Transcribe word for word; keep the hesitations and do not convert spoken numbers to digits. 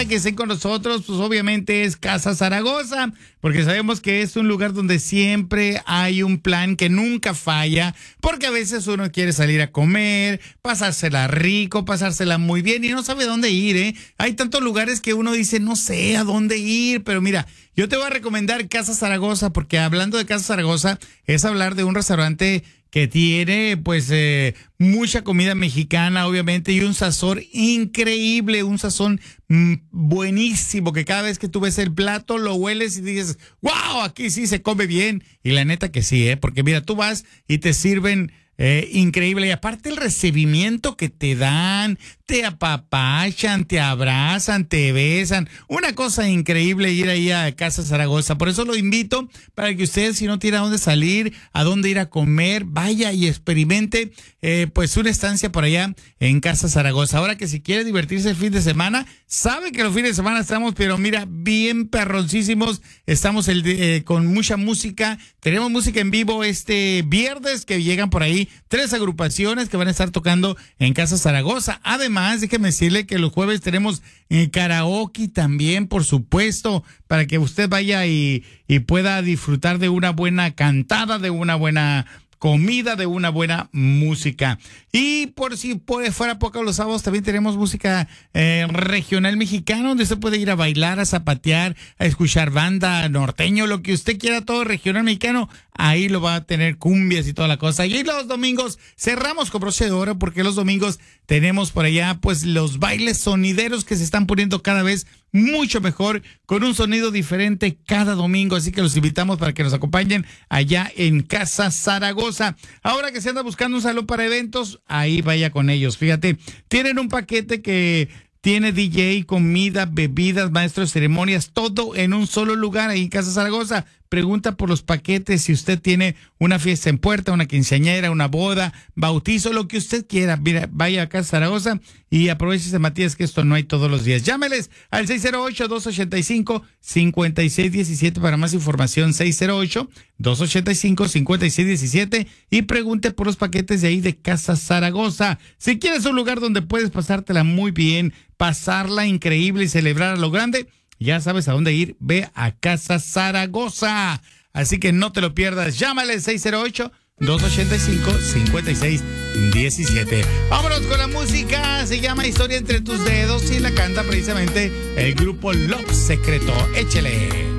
para que estén con nosotros, pues obviamente es Casa Zaragoza, porque sabemos que es un lugar donde siempre hay un plan que nunca falla, porque a veces uno quiere salir a comer, pasársela rico, pasársela muy bien y no sabe dónde ir, ¿eh? Hay tantos lugares que uno dice, no sé a dónde ir, pero mira, yo te voy a recomendar Casa Zaragoza, porque hablando de Casa Zaragoza es hablar de un restaurante que tiene pues eh, mucha comida mexicana, obviamente, y un sazón increíble, un sazón mm, buenísimo, que cada vez que tú ves el plato lo hueles y dices, wow, aquí sí se come bien. Y la neta que sí, ¿eh? Porque mira, tú vas y te sirven eh, increíble. Y aparte el recibimiento que te dan, te apapachan, te abrazan, te besan. Una cosa increíble ir ahí a Casa Zaragoza. Por eso lo invito para que usted, si no tiene a dónde salir, a dónde ir a comer, vaya y experimente eh, pues una estancia por allá en Casa Zaragoza. Ahora que si quiere divertirse el fin de semana, sabe que los fines de semana estamos, pero mira, bien perroncísimos. Estamos el de, eh, con mucha música. Tenemos música en vivo este viernes que llegan por ahí tres agrupaciones que van a estar tocando en Casa Zaragoza. Además, déjeme decirle que los jueves tenemos eh, karaoke también, por supuesto, para que usted vaya y, y pueda disfrutar de una buena cantada, de una buena comida, de una buena música. Y por si por fuera poco, los sábados también tenemos música eh, regional mexicana, donde usted puede ir a bailar, a zapatear, a escuchar banda, norteño, lo que usted quiera, todo regional mexicano, ahí lo va a tener, cumbias y toda la cosa. Y los domingos cerramos con broche de oro, porque los domingos tenemos por allá pues los bailes sonideros que se están poniendo cada vez mucho mejor, con un sonido diferente cada domingo, así que los invitamos para que nos acompañen allá en Casa Zaragoza. Ahora que se anda buscando un salón para eventos, ahí vaya con ellos. Fíjate, tienen un paquete que tiene D J, comida, bebidas, maestros de ceremonias, todo en un solo lugar ahí en Casa Zaragoza. Pregunta por los paquetes si usted tiene una fiesta en puerta, una quinceañera, una boda, bautizo, lo que usted quiera. Mira, vaya a Casa Zaragoza y aproveche, Matías, que esto no hay todos los días. Llámeles al seis cero ocho, dos ocho cinco, cinco seis uno siete para más información, seis cero ocho, dos ocho cinco, cinco seis uno siete, y pregunte por los paquetes de ahí de Casa Zaragoza. Si quieres un lugar donde puedes pasártela muy bien, pasarla increíble y celebrar a lo grande, ya sabes a dónde ir, ve a Casa Zaragoza. Así que no te lo pierdas. Llámale seis cero ocho, dos ocho cinco, cinco seis uno siete. Vámonos con la música. Se llama Historia entre tus dedos y la canta precisamente el grupo Love Secreto. Échele.